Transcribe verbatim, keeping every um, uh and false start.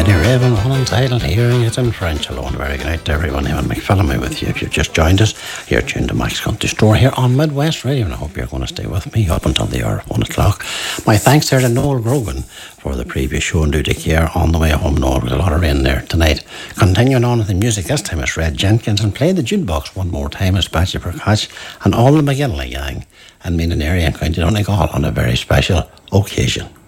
Kenny Raven, unentitled, hearing it in French. Hello and very good night to everyone. Evan McPhillamy with you. If you've just joined us, you're tuned to Max Country Store here on Midwest Radio, and I hope you're going to stay with me up until the hour of one o'clock. My thanks there to Noel Grogan for the previous show and duty care on the way home. Noel, with a lot of rain there tonight. Continuing on with the music, this time it's Red Jenkins, and play the jukebox one more time. It's Patsy Prakash and all the McGinley gang and Mean Area and County Donegal on a very special occasion.